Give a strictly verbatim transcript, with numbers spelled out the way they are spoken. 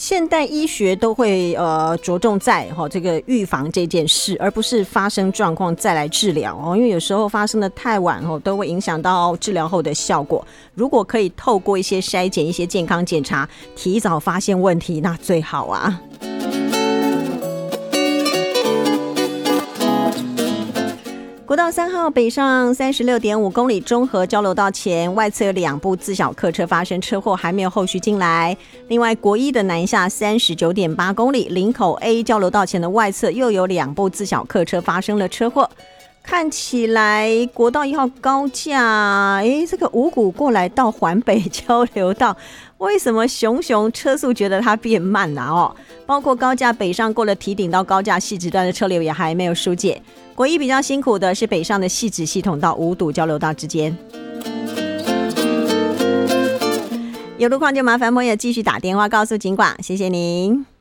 现代医学都会呃着重在哈、哦、这个预防这件事，而不是发生状况再来治疗哦，因为有时候发生的太晚哦，都会影响到治疗后的效果。如果可以透过一些筛检、一些健康检查，提早发现问题，那最好啊。国道三号北上三十六点五公里中和交流道前外侧有两部自小客车发生车祸，还没有后续进来。另外国一的南下三十九点八公里林口 A 交流道前的外侧又有两部自小客车发生了车祸。看起来国道一号高架，诶，这个五股过来到环北交流道，为什么熊熊车速觉得它变慢了哦？包括高架北上过了堤顶到高架细直段的车流也还没有疏解。国一比较辛苦的是北上的细直系统到五堵交流道之间。有路况就麻烦朋友继续打电话告诉警广，谢谢您。